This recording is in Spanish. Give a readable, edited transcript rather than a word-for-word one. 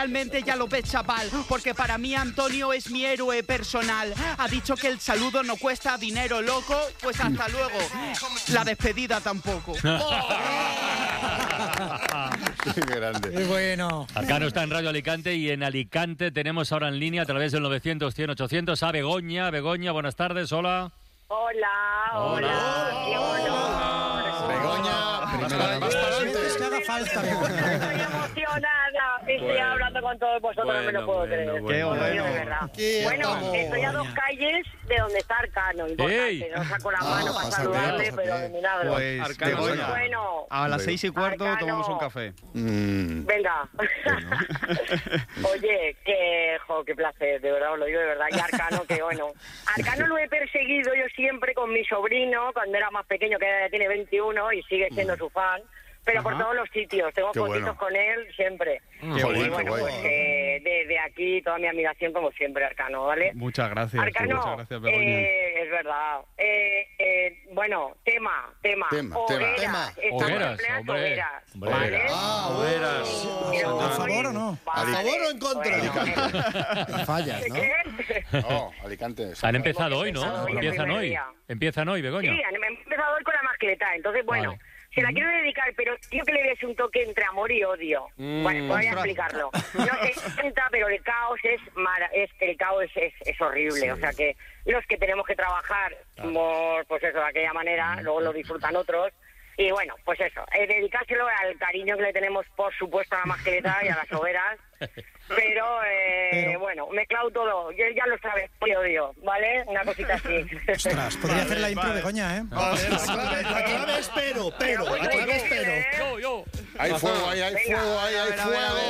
Realmente ya lo ves, chaval, porque para mí Antonio es mi héroe personal. Ha dicho que el saludo no cuesta dinero, loco, pues hasta luego. La despedida tampoco. Qué grande. Qué bueno. Arcano está en Radio Alicante y en Alicante tenemos ahora en línea a través del 900-100-800 a Begoña. Begoña, buenas tardes, hola. Hola. Qué honor. Begoña, más para adelante. Es que haga falta. Estoy emocionada. Estoy hablando con todos vosotros, no me lo puedo creer. Qué bueno. De verdad. Bueno, estoy a 2 calles de donde está Arcano. Importante. ¡Ey! No saco la mano para saludarle, pero de milagro. Pues, Arcano, Begoña, Bueno, a las 6:15 Arcano. tomamos un café. venga. Oye, qué placer, de verdad, os lo digo de verdad. Y Arcano, que bueno. Arcano lo he perseguido yo siempre con mi sobrino, cuando era más pequeño, que ya tiene 21 y sigue siendo su fan. Pero por todos los sitios, tengo Qué fotitos bueno. con él siempre. Qué Y bueno, bueno, qué pues bueno. desde aquí toda mi admiración como siempre, Arcano, ¿vale? Muchas gracias. Arcano, Muchas gracias, Begoña. es verdad. Bueno, tema. Hogueras. Estamos Hogueras, en plenas hombre. hogueras, Hombre. ¿vale? Hogueras. Pero ¿A hoy- favor o no? Vale, ¿A favor o en contra? bueno, Fallas, ¿no? ¿qué? No, Alicante. Han empezado hoy, empezado ¿no? hoy el Empiezan primer hoy. día. Empiezan hoy, Begoña. Sí, han empezado hoy con la mascleta, entonces bueno, Vale. se la quiero dedicar, pero quiero que le des un toque entre amor y odio. Bueno, voy a explicarlo. No se cuenta, pero el caos el caos es horrible, o sea que los que tenemos que trabajar, pues eso, de aquella manera, luego lo disfrutan otros. Y bueno, pues eso, dedicárselo al cariño que le tenemos, por supuesto, a la mascleta y a las hogueras. Pero bueno, mezclado todo, ya lo sabes, y odio, ¿vale? Una cosita así. Ostras, podría hacer la impro Begoña, ¿eh? La clave es pero. La clave es pero. Yo. Hay fuego, hay fuego, hay fuego.